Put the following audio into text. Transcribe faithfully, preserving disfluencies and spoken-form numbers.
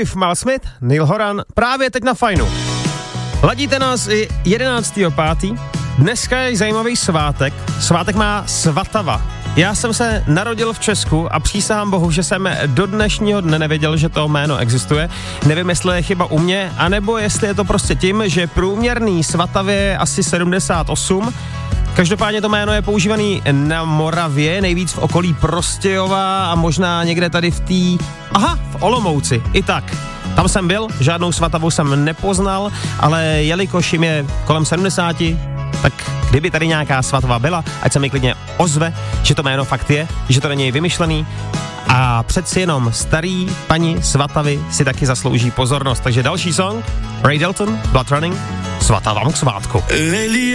Dave Mal Smith, Neil Horan, právě teď na Fajnu. Ladíte nás i jedenáctého pátého Dneska je zajímavý svátek. Svátek má Svatava. Já jsem se narodil v Česku a přísahám bohu, že jsem do dnešního dne nevěděl, že to jméno existuje. Nevím, jestli je chyba u mě, anebo jestli je to prostě tím, že průměrný Svatavě je asi sedmdesát osm. Každopádně to jméno je používaný na Moravě, nejvíc v okolí Prostějova a možná někde tady v té... Aha, v Olomouci, i tak. Tam jsem byl, žádnou Svatavu jsem nepoznal, ale jelikož jim je kolem sedmdesáti, tak kdyby tady nějaká Svatava byla, ať se mi klidně ozve, že to jméno fakt je, že to není vymyšlený a přeci jenom starý paní Svatavy si taky zaslouží pozornost. Takže další song, Ray Dalton, Blood Running, Svatavám k svátku.